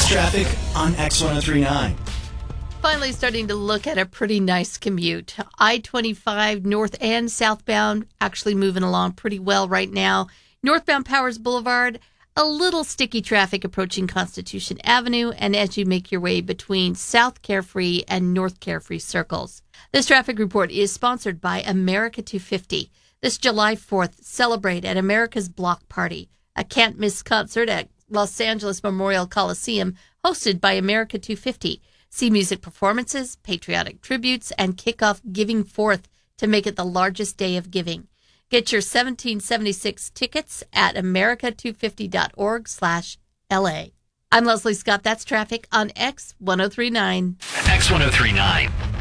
That's traffic on X1039. Finally starting to look at a pretty nice commute. I-25 north and southbound actually moving along pretty well right now. Northbound Powers Boulevard, a little sticky traffic approaching Constitution Avenue, and as you make your way between South Carefree and North Carefree circles. This traffic report is sponsored by America 250. This July 4th, celebrate at America's Block Party, a can't-miss concert at Los Angeles Memorial Coliseum, hosted by America 250. See music performances, patriotic tributes, and kick off Giving Forth to make it the largest day of giving. Get your 1776 tickets at america250.org/LA. I'm Leslie Scott. That's traffic on X1039. X1039.